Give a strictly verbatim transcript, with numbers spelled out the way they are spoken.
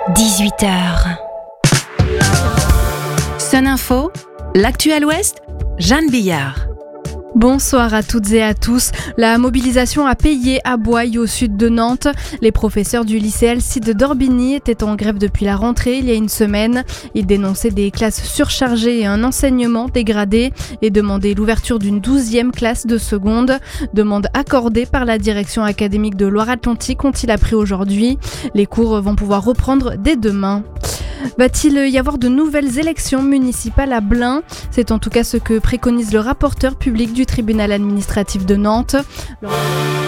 dix-huit heures. Sun Info, l'actuel Ouest, Jeanne Billard. Bonsoir à toutes et à tous. La mobilisation a payé à Boye, au sud de Nantes. Les professeurs du lycée Alcide d'Orbigny étaient en grève depuis la rentrée il y a une semaine. Ils dénonçaient des classes surchargées et un enseignement dégradé et demandaient l'ouverture d'une douzième classe de seconde. Demande accordée par la direction académique de Loire-Atlantique, ont-ils appris aujourd'hui. Les cours vont pouvoir reprendre dès demain. Va-t-il y avoir de nouvelles élections municipales à Blain ? C'est en tout cas ce que préconise le rapporteur public du tribunal administratif de Nantes.